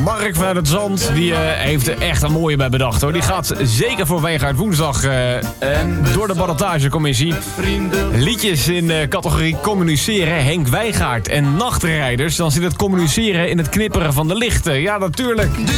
Mark vanuit het Zand, die heeft er echt een mooie bij bedacht, hoor. Die gaat zeker voor Weegaard woensdag door de ballotagecommissie. Liedjes in de categorie communiceren. Henk Wijngaard en Nachtrijders. Dan zit het communiceren in het knipperen van de lichten. Ja, natuurlijk.